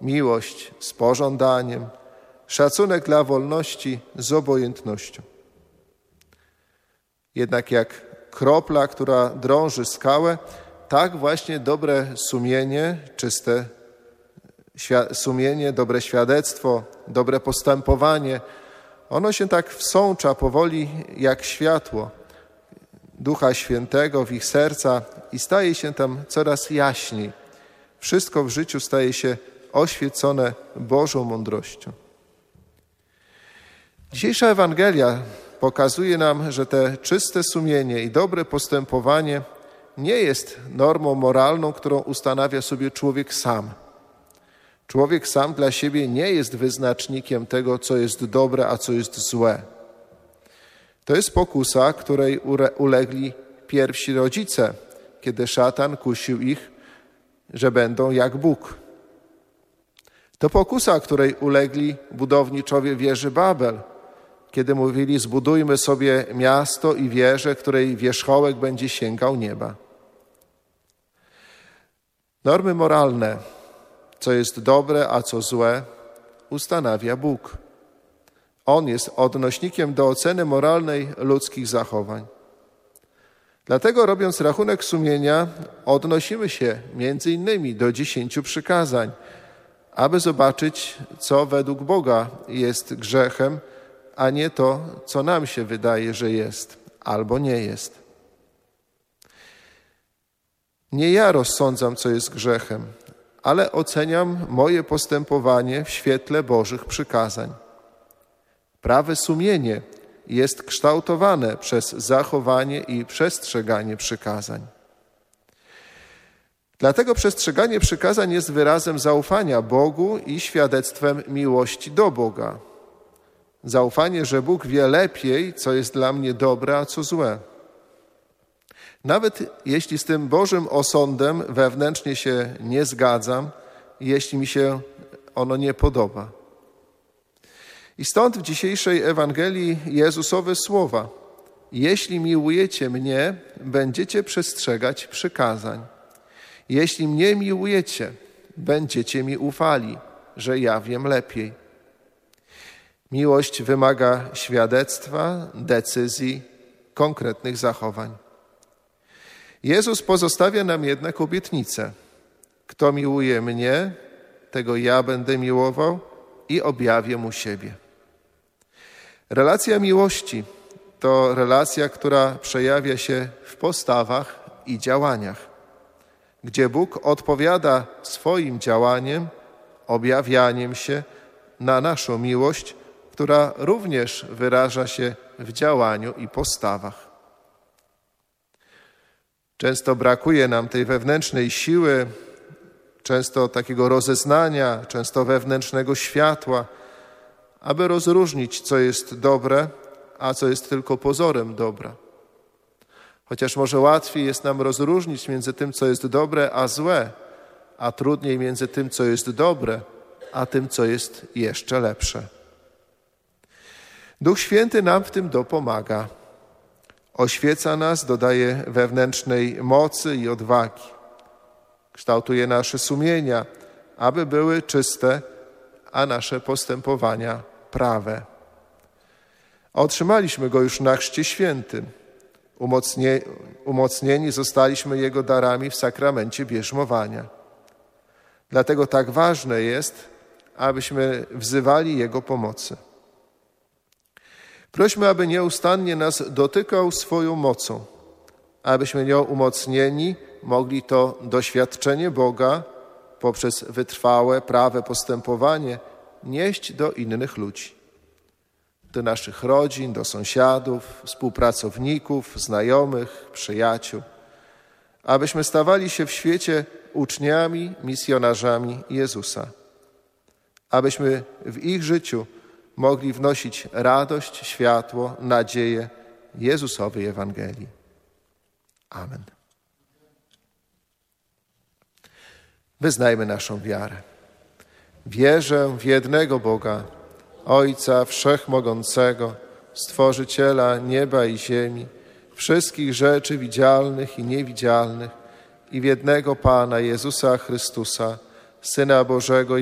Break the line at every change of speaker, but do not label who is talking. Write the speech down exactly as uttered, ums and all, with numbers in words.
miłość z pożądaniem, szacunek dla wolności z obojętnością. Jednak jak kropla, która drąży skałę, tak właśnie dobre sumienie, czyste sumienie, dobre świadectwo, dobre postępowanie, ono się tak wsącza powoli jak światło Ducha Świętego w ich serca i staje się tam coraz jaśniej. Wszystko w życiu staje się oświecone Bożą mądrością. Dzisiejsza Ewangelia pokazuje nam, że te czyste sumienie i dobre postępowanie nie jest normą moralną, którą ustanawia sobie człowiek sam. Człowiek sam dla siebie nie jest wyznacznikiem tego, co jest dobre, a co jest złe. To jest pokusa, której ulegli pierwsi rodzice, kiedy szatan kusił ich, że będą jak Bóg. To pokusa, której ulegli budowniczowie wieży Babel, kiedy mówili: zbudujmy sobie miasto i wieżę, której wierzchołek będzie sięgał nieba. Normy moralne, co jest dobre, a co złe, ustanawia Bóg. On jest odnośnikiem do oceny moralnej ludzkich zachowań. Dlatego, robiąc rachunek sumienia, odnosimy się między innymi do dziesięciu przykazań, aby zobaczyć, co według Boga jest grzechem, a nie to, co nam się wydaje, że jest albo nie jest. Nie ja rozsądzam, co jest grzechem, ale oceniam moje postępowanie w świetle Bożych przykazań. Prawe sumienie jest kształtowane przez zachowanie i przestrzeganie przykazań. Dlatego przestrzeganie przykazań jest wyrazem zaufania Bogu i świadectwem miłości do Boga. Zaufanie, że Bóg wie lepiej, co jest dla mnie dobre, a co złe. Nawet jeśli z tym Bożym osądem wewnętrznie się nie zgadzam, jeśli mi się ono nie podoba. I stąd w dzisiejszej Ewangelii Jezusowe słowa: jeśli miłujecie mnie, będziecie przestrzegać przykazań. Jeśli mnie miłujecie, będziecie mi ufali, że ja wiem lepiej. Miłość wymaga świadectwa, decyzji, konkretnych zachowań. Jezus pozostawia nam jednak obietnicę. Kto miłuje mnie, tego ja będę miłował i objawię mu siebie. Relacja miłości to relacja, która przejawia się w postawach i działaniach, gdzie Bóg odpowiada swoim działaniem, objawianiem się na naszą miłość, która również wyraża się w działaniu i postawach. Często brakuje nam tej wewnętrznej siły, często takiego rozeznania, często wewnętrznego światła, aby rozróżnić, co jest dobre, a co jest tylko pozorem dobra. Chociaż może łatwiej jest nam rozróżnić między tym, co jest dobre, a złe, a trudniej między tym, co jest dobre, a tym, co jest jeszcze lepsze. Duch Święty nam w tym dopomaga. Oświeca nas, dodaje wewnętrznej mocy i odwagi. Kształtuje nasze sumienia, aby były czyste, a nasze postępowania prawe. Otrzymaliśmy Go już na Chrzcie Świętym. Umocnie, umocnieni zostaliśmy Jego darami w sakramencie bierzmowania. Dlatego tak ważne jest, abyśmy wzywali Jego pomocy. Prośmy, aby nieustannie nas dotykał swoją mocą, abyśmy nią umocnieni mogli to doświadczenie Boga poprzez wytrwałe, prawe postępowanie nieść do innych ludzi. Do naszych rodzin, do sąsiadów, współpracowników, znajomych, przyjaciół. Abyśmy stawali się w świecie uczniami, misjonarzami Jezusa. Abyśmy w ich życiu mogli wnosić radość, światło, nadzieję Jezusowej Ewangelii. Amen. Wyznajmy naszą wiarę. Wierzę w jednego Boga, Ojca Wszechmogącego, Stworzyciela nieba i ziemi, wszystkich rzeczy widzialnych i niewidzialnych, i w jednego Pana Jezusa Chrystusa, Syna Bożego,